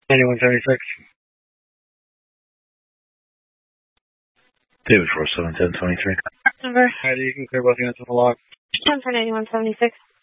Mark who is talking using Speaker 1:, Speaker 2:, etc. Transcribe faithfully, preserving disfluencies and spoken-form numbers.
Speaker 1: ninety-one seventy-six.
Speaker 2: David four seven ten twenty-three.
Speaker 3: Number.
Speaker 1: Alright, you can clear both units with a log.
Speaker 3: ten for ninety-one seventy-six.